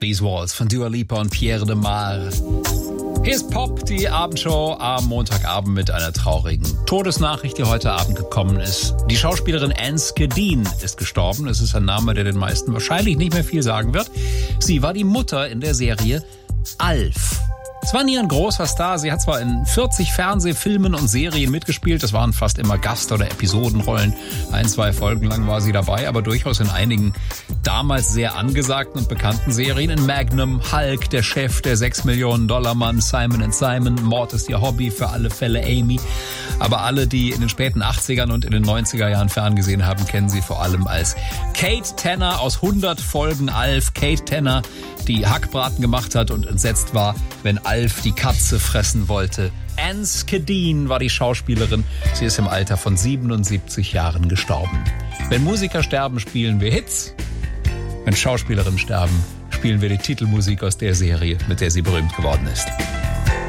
These Walls von Dua Lipa und Pierre de Mar. Hier ist Pop, die Abendshow am Montagabend mit einer traurigen Todesnachricht, die heute Abend gekommen ist. Die Schauspielerin Anne Skadin ist gestorben. Das ist ein Name, der den meisten wahrscheinlich nicht mehr viel sagen wird. Sie war die Mutter in der Serie Alf. Es war nie ein großer Star. Sie hat zwar in 40 Fernsehfilmen und Serien mitgespielt. Das waren fast immer Gast- oder Episodenrollen. 1-2 Folgen lang war sie dabei, aber durchaus in einigen damals sehr angesagten und bekannten Serien. In Magnum, Hulk, der Chef, der $6-Millionen-Mann, Simon & Simon, Mord ist ihr Hobby, für alle Fälle Amy. Aber alle, die in den späten 80ern und in den 90er Jahren ferngesehen haben, kennen sie vor allem als Kate Tanner aus 100 Folgen Alf. Kate Tanner, die Hackbraten gemacht hat und entsetzt war, wenn Alf die Katze fressen wollte. Anne Skadin war die Schauspielerin. Sie ist im Alter von 77 Jahren gestorben. Wenn Musiker sterben, spielen wir Hits. Wenn Schauspielerinnen sterben, spielen wir die Titelmusik aus der Serie, mit der sie berühmt geworden ist.